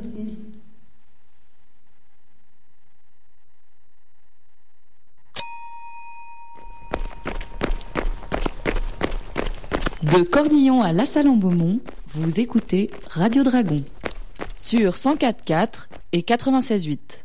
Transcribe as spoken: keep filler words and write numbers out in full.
De Cordillon à La Salle-en-Beaumont, vous écoutez Radio Dragon sur cent quatre virgule quatre et quatre-vingt-seize virgule huit.